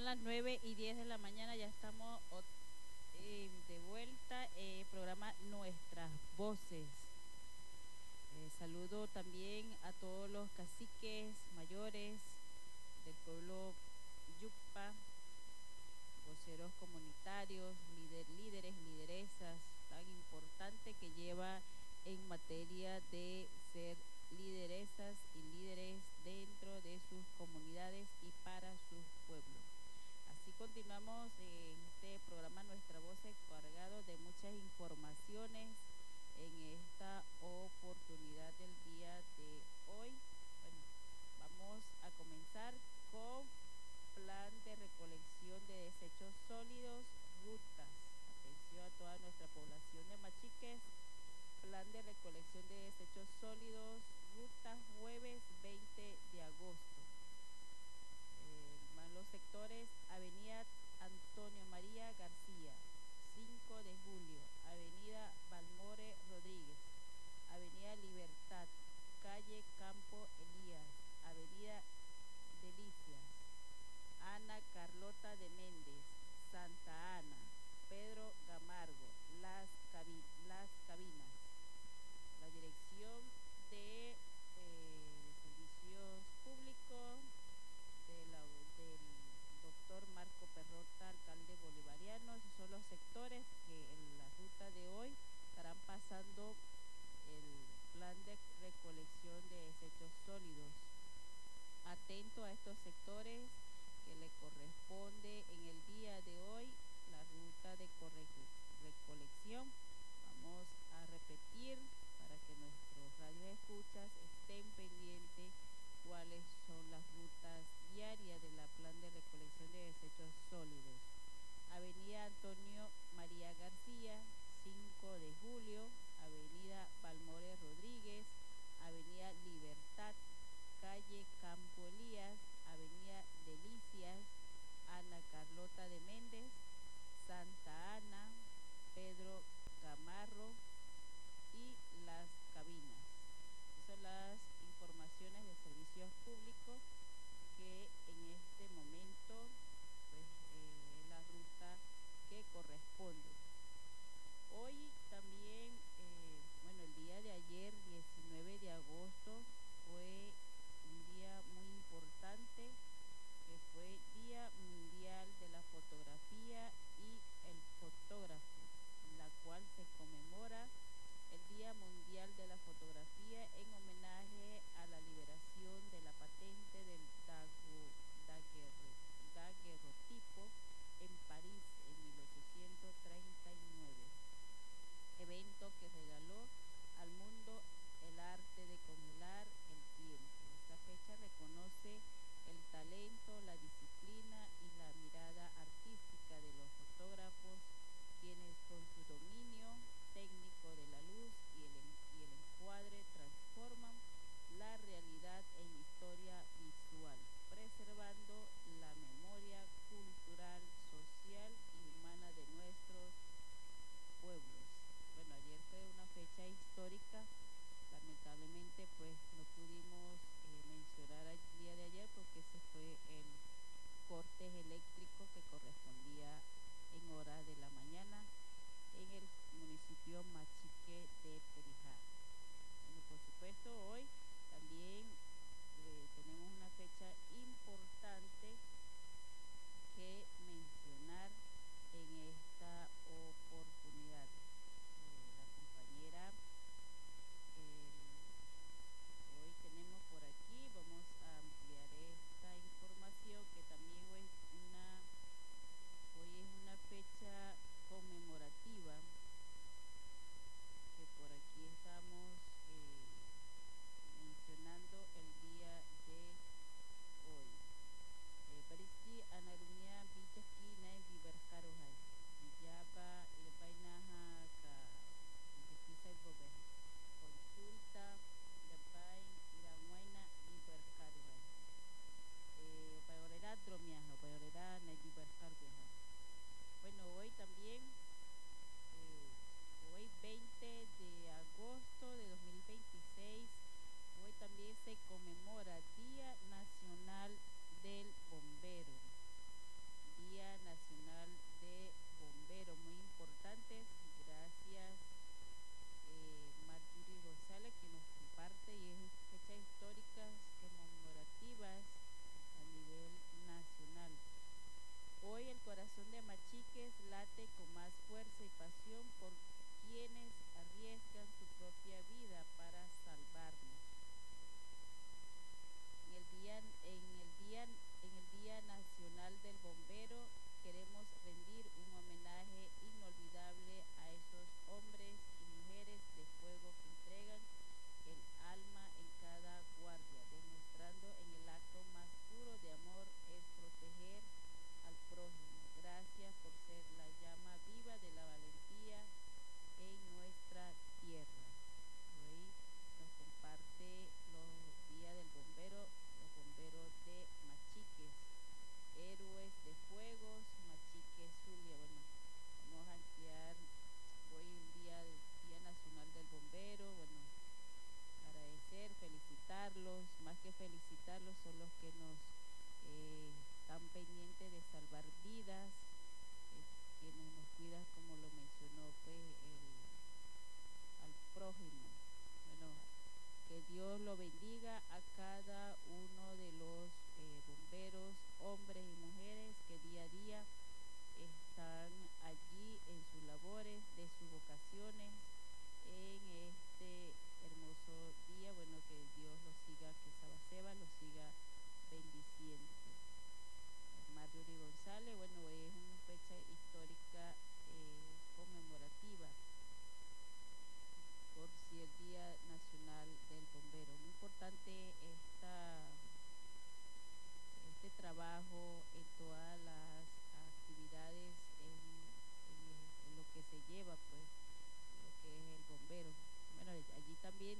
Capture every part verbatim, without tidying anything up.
las nueve y diez de la mañana, ya estamos eh, de vuelta. Eh, programa Nuestras Voces. Eh, saludo también a todos los caciques mayores del pueblo Yucpa, voceros comunitarios, líder, líderes, lideresas, tan importante que lleva en materia de ser lideresas y líderes dentro de sus comunidades y para sus pueblos. Así continuamos en este programa Nuestra Voz, cargado de muchas informaciones en esta oportunidad del día de hoy. Bueno, vamos a comenzar con plan de recolección de desechos sólidos, rutas. Atención a toda nuestra población de Machiques. Plan de recolección de desechos sólidos, ruta jueves veinte de agosto. Eh, van los sectores: Avenida Antonio María García, cinco de julio, Avenida Balmore Rodríguez, Avenida Libertad, calle Campo Elías, Avenida Delicias, Ana Carlota de Méndez, Santa Ana, Pedro Gamargo, Las, Cabi Las Cabinas. La dirección de, eh, de servicios públicos de la, del doctor Marco Perrota, alcalde bolivariano. Esos son los sectores que en la ruta de hoy estarán pasando el plan de recolección de desechos sólidos. Atento a estos sectores que le corresponde en el día de hoy la ruta de recolección. Vamos a repetir para que nuestros radioescuchas estén pendientes cuáles son las rutas diarias de la plan de recolección de desechos sólidos. Avenida Antonio María García, cinco de julio, Avenida Balmore Rodríguez, Avenida Libertad, calle Campo Elías, Avenida Delicias, Ana Carlota de Méndez, Santa Ana, Pedro Gamarro y Las Cabinas. Esas son las informaciones de servicios públicos que en este momento pues, eh, es la ruta que corresponde. Hoy también, eh, bueno, el día de ayer, diecinueve de agosto, fue un día muy importante, que fue Día Mundial de la Fotografía y el Fotógrafo, en la cual se conmemora el Día Mundial de la Fotografía en homenaje a la liberación de la patente del daguerrotipo en París en mil ochocientos treinta y nueve, evento que regaló al mundo el arte de congelar el tiempo. Esta fecha reconoce el talento, la disciplina y la mirada artística de los fotógrafos, quienes con su dominio técnico de la luz y el, y el encuadre transforman la realidad en historia visual, preservando la memoria cultural, social y humana de nuestros pueblos. Bueno, ayer fue una fecha histórica. Lamentablemente pues no pudimos eh, mencionar el día de ayer porque ese fue el corte eléctrico que correspondía en horas de la mañana en el municipio Machique de Perijá. Bueno, por supuesto, hoy también eh, tenemos una fecha importante que mencionar en esta oportunidad. Eh, la compañera, eh, hoy tenemos por aquí, vamos a ampliar esta información, que también hoy, una, hoy es una fecha conmemorativa, que por aquí estamos eh,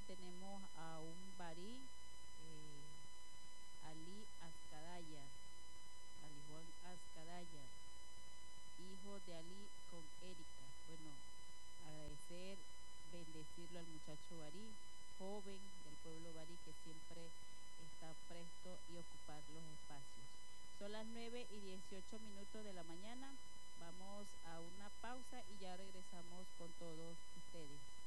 tenemos a un barí, eh, Ali Azcadaya, Ali Juan Azcadaya, hijo de Ali con Erika. Bueno, agradecer, bendecirlo al muchacho barí, joven del pueblo barí que siempre está presto y ocupar los espacios. Son las nueve y dieciocho minutos de la mañana. Vamos a una pausa y ya regresamos con todos ustedes.